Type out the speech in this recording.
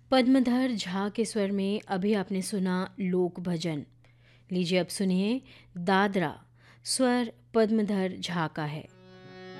पद्मधर झा के स्वर में अभी आपने सुना लोक भजन। लीजिए अब सुनिए दादरा, स्वर पद्मधर झा का है।